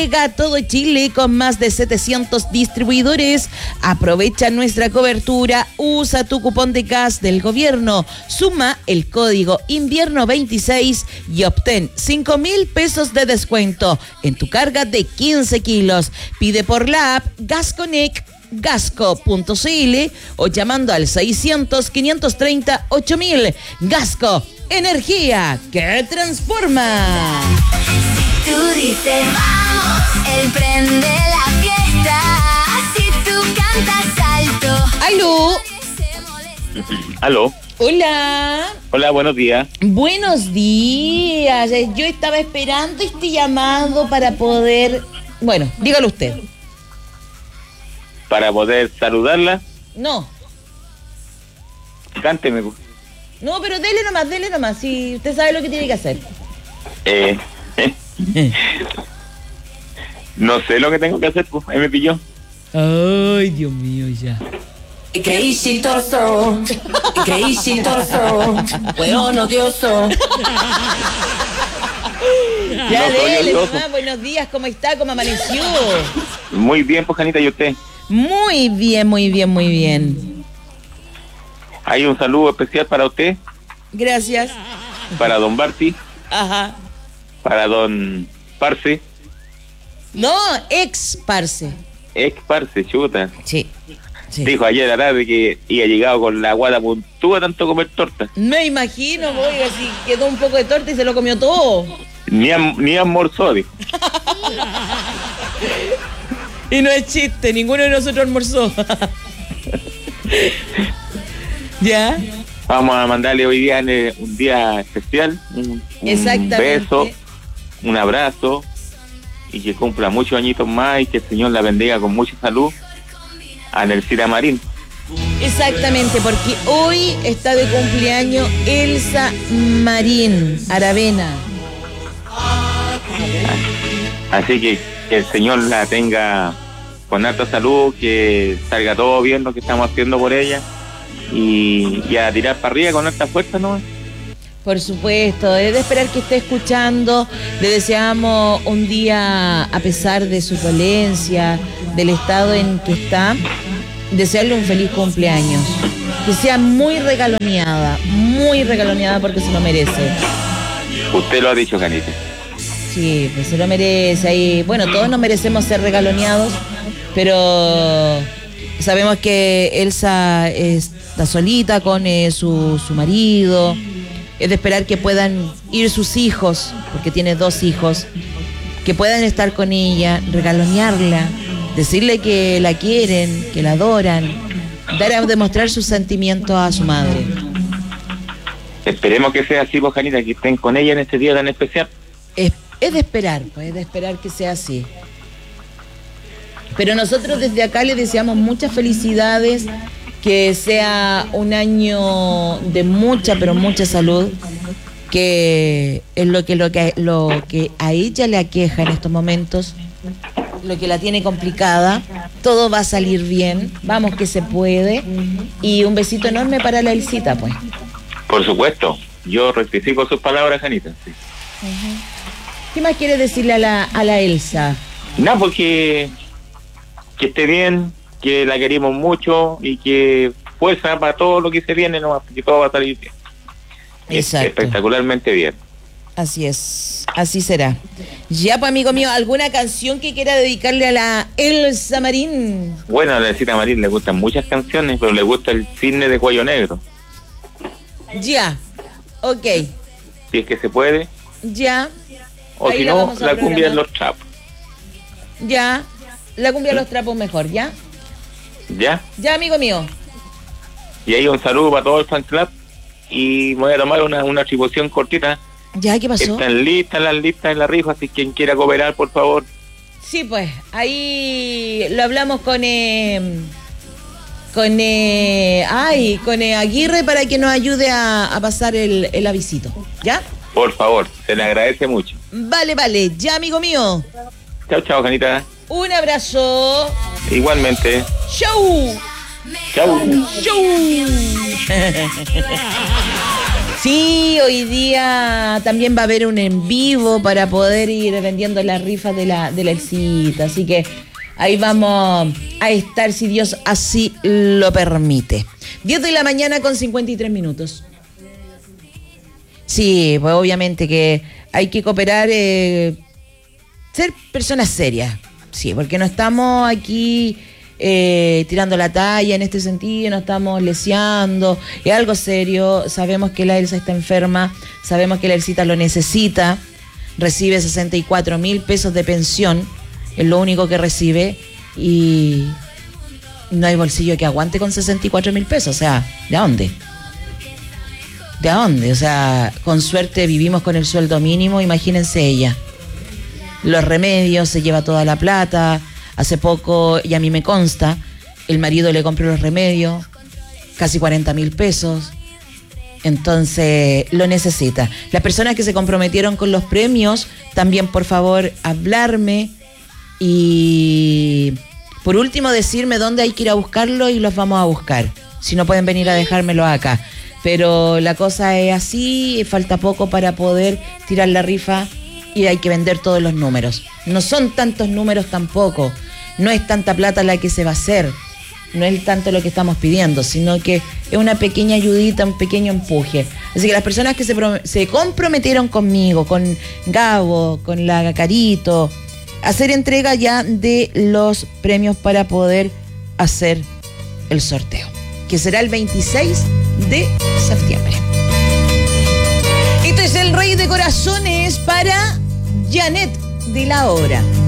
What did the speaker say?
llega a todo Chile con más de 700 distribuidores. Aprovecha nuestra cobertura, usa tu cupón de gas del gobierno, suma el código invierno 26 y obtén 5.000 pesos de descuento en tu carga de 15 kilos. Pide por la app GasConnect, gasco.cl o llamando al 600-530-8000. Gasco, energía que transforma. Tú dices vamos, él prende la fiesta. Si tú cantas alto. ¡Aló! Aló. Hola. Hola, buenos días. Buenos días. Yo estaba esperando este llamado para poder... Bueno, dígalo usted. Para poder saludarla, No. cánteme. No, pero dele nomás. Si usted sabe lo que tiene que hacer. No sé lo que tengo que hacer, pues, ahí me pilló. Ay, Dios mío, ya. Crazy torso, weón odioso. Ya, No soy dele odioso. nomás. Buenos días, ¿cómo está? ¿Cómo amaneció? Muy bien, pues, Janita, ¿y usted? Muy bien. Hay un saludo especial para usted, Gracias. para don Barty, Ajá. para don Parce, No, ex-parce. ex Parce, chuta. Sí. Dijo ayer a la de que iba llegado con la guata puntúa tanto comer torta. Me imagino, oiga, si quedó un poco de torta y se lo comió todo. Ni almorzó, dijo. Y no es chiste, ninguno de nosotros almorzó. ¿Ya? Vamos a mandarle hoy día un día especial, un Exactamente. beso, un abrazo, y que cumpla muchos añitos más y que el Señor la bendiga con mucha salud a Nelsita Marín. Exactamente, porque hoy está de cumpleaños Elsa Marín Aravena. Así que el Señor la tenga con alta salud, que salga todo bien lo que estamos haciendo por ella y a tirar para arriba con alta fuerza, ¿no? Por supuesto, es de esperar que esté escuchando. Le deseamos un día, a pesar de su dolencia, del estado en que está, desearle un feliz cumpleaños. Que sea muy regaloneada porque se lo merece. Usted lo ha dicho, Canita. Sí, pues se lo merece. Y bueno, todos nos merecemos ser regaloneados, pero sabemos que Elsa está solita con su marido. Es de esperar que puedan ir sus hijos, porque tiene 2 hijos, que puedan estar con ella, regalonearla, decirle que la quieren, que la adoran, dar a demostrar sus sentimientos a su madre. Esperemos que sea así, pues, Janita, que estén con ella en este día tan especial. Es de esperar, pues, es de esperar que sea así. Pero nosotros desde acá le deseamos muchas felicidades, que sea un año de mucha, pero mucha salud, que es lo que a ella le aqueja en estos momentos, lo que la tiene complicada. Todo va a salir bien, vamos que se puede, y un besito enorme para la Elsita, pues. Por supuesto, yo rectifico sus palabras, Janita. Sí. ¿Qué más quiere decirle a la Elsa? Nada, porque que esté bien, que la queremos mucho y que fuerza para todo lo que se viene, ¿no? Que todo va a salir bien. Exacto. Espectacularmente bien. Así es, así será. Ya, pues, amigo mío, ¿alguna canción que quiera dedicarle a la Elsa Marín? Bueno, a la Nelsita Marín le gustan muchas canciones, pero le gusta el cisne de cuello negro. Ya, ok, Si es que se puede, ya, o Ahí si la no, vamos a la cumbia en programar. los trapos. ya. La cumbia de los trapos mejor, ¿ya? ¿Ya? Ya, amigo mío. Y ahí un saludo para todo el fan club. Y voy a tomar una atribución cortita. Ya, ¿qué pasó? Están listas las listas en la rifa, así que quien quiera cooperar, por favor. Sí, pues, ahí lo hablamos con Aguirre para que nos ayude a pasar el avisito, ¿ya? Por favor, se le agradece mucho. Vale, ya, amigo mío. Chao, chao, Janita. Un abrazo. Igualmente. ¡Chau! Chao. ¡Chau! Sí, hoy día también va a haber un en vivo para poder ir vendiendo las rifas de la Elcita. Así que ahí vamos a estar si Dios así lo permite. 10 de la mañana con 53 minutos. Sí, pues obviamente que hay que cooperar, ser personas serias. Sí, porque no estamos aquí tirando la talla en este sentido, no estamos leseando, es algo serio. Sabemos que la Elsa está enferma, sabemos que la Elcita lo necesita, recibe 64.000 pesos de pensión, es lo único que recibe, y no hay bolsillo que aguante con 64.000 pesos, o sea, ¿de dónde? ¿De dónde? O sea, con suerte vivimos con el sueldo mínimo, imagínense ella. Los remedios, se lleva toda la plata. Hace poco, y a mí me consta, el marido le compró los remedios, casi 40.000 pesos. Entonces, lo necesita. Las personas que se comprometieron con los premios, también por favor, hablarme. Y por último, decirme dónde hay que ir a buscarlo y los vamos a buscar. Si no pueden venir a dejármelo acá. Pero la cosa es así, falta poco para poder tirar la rifa. Y hay que vender todos los números. No son tantos números tampoco. No es tanta plata la que se va a hacer. No es tanto lo que estamos pidiendo, sino que es una pequeña ayudita, un pequeño empuje. Así que las personas que se comprometieron conmigo, con Gabo, con la Carito, hacer entrega ya de los premios para poder hacer el sorteo, que será el 26 de septiembre. Este es el Rey de Corazones para Janet de la Hora.